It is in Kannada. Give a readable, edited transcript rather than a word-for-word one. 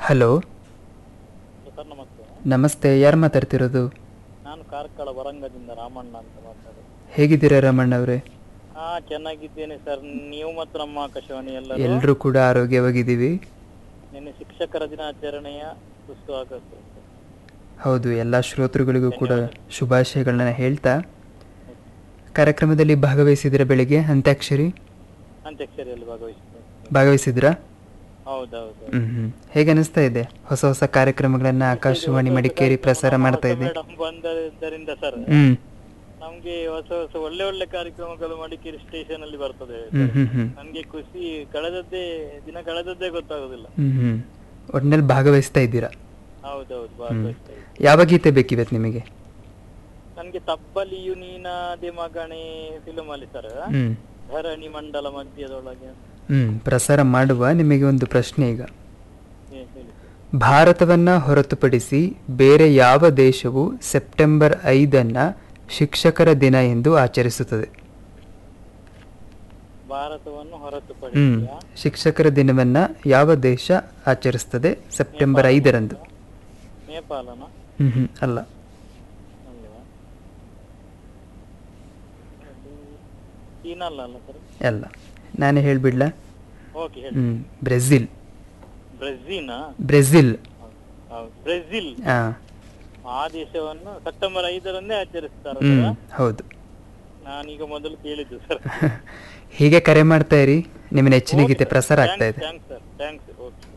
ಹಲೋ, ಸರ್ ನಮಸ್ತೆ. ನಮಸ್ತೆ. ಯಾರು ಮಾತಾಡ್ತಿರೋದು? ನಾನು ಕಾರ್ಕಳ ವರಂಗದಿಂದ ರಾಮಣ್ಣ ಅಂತ ಮಾತಾಡೋದು. ಹೇಗಿದ್ದೀರಾ ರಾಮಣ್ಣ ಅವರೇ? ಚೆನ್ನಾಗಿದ್ದೇನೆ ಸರ್. ನೀವು ಮತ್ತು ನಮ್ಮ ಆಕಾಶವಾಣಿ ಎಲ್ಲರೂ ಕೂಡ ಆರೋಗ್ಯವಾಗಿದ್ದೀವಿ. ನಿನ್ನೆ ಶಿಕ್ಷಕರ ದಿನಾಚರಣೆಯ ಸ್ವಾಗತ. ಹೌದು, ಎಲ್ಲ ಶ್ರೋತೃಗಳಿಗೂ ಕೂಡ ಶುಭಾಶಯಗಳನ್ನ ಹೇಳ್ತಾ, ಕಾರ್ಯಕ್ರಮದಲ್ಲಿ ಭಾಗವಹಿಸಿದ್ರೆ ಬೆಳಿಗ್ಗೆ ಅಂತ್ಯಾಕ್ಷರಿಯಲ್ಲಿ ಭಾಗವಹಿಸಿದ್ರಾ? ಹೌದೌದು. ಹೇಗೆ ಅನಿಸ್ತಾ ಇದೆ? ಹೊಸ ಹೊಸ ಕಾರ್ಯಕ್ರಮಗಳನ್ನ ಆಕಾಶವಾಣಿ ಮಡಿಕೇರಿ ಪ್ರಸಾರ ಮಾಡ್ತಾ ಇದೆ. ಬಂದರಿಂದ ಸರ್ ನಮ್ಗೆ ಹೊಸ ಹೊಸ ಒಳ್ಳೆ ಒಳ್ಳೆ ಕಾರ್ಯಕ್ರಮಗಳು ಮಡಿಕೇರಿ ಸ್ಟೇಷನ್ ಅಲ್ಲಿ ಬರ್ತದೆ. ನಮ್ಗೆ ಖುಷಿ ದಿನ ಕಳೆದದ್ದೇ ಗೊತ್ತಾಗುದಿಲ್ಲ. ಒಟ್ಟಿನಲ್ಲಿ ಭಾಗವಹಿಸ್ತಾ ಇದ್ದೀರಾ? ಹೌದೌದು. ಯಾವ ಗೀತೆ ಬೇಕಿವತ್ತು ನಿಮಗೆ? ನನ್ಗೆ ತಬ್ಬಲಿಯು ನೀನಾದೆ ಮಗಣೆ ಫಿಲ್ಮ್ ಅಲ್ಲಿ ಸರ್, ಧರಣಿ ಮಂಡಲ ಮಧ್ಯದೊಳಗೆ ಪ್ರಸಾರ ಮಾಡುವ. ನಿಮಗೆ ಒಂದು ಪ್ರಶ್ನೆ ಈಗ. ಭಾರತವನ್ನ ಹೊರತುಪಡಿಸಿ ಬೇರೆ ಯಾವ ದೇಶವು ಸೆಪ್ಟೆಂಬರ್ 5 ಶಿಕ್ಷಕರ ದಿನ ಎಂದು ಆಚರಿಸುತ್ತದೆ? ಭಾರತವನ್ನು ಹೊರತುಪಡಿಸಿ ಶಿಕ್ಷಕರ ದಿನವನ್ನ ಯಾವ ದೇಶ ಆಚರಿಸುತ್ತದೆ ಸೆಪ್ಟೆಂಬರ್ 5 ನೇಪಾಳನ? ಅಲ್ಲ. ಅಲ್ಲ, ನಾನೇ ಹೇಳ್ಬಿಡ್ಲಾ? ಬ್ರೆಜಿಲ್. ಬ್ರೆಜಿಲ್. ಆ ದೇಶವನ್ನು ಸೆಪ್ಟೆಂಬರ್ 5 ಆಚರಿಸ್ತಾರೆ. ಹೌದು, ನಾನೀಗ ಮೊದಲು ಕೇಳಿದ್ದು ಸರ್. ಹೀಗೆ ಕರೆ ಮಾಡ್ತಾ ಇರಿ, ನಿಮ್ಮ ನೆಚ್ಚಿನ ಗೀತೆ ಪ್ರಸಾರ ಆಗ್ತಾ ಇದೆ. Thanks sir.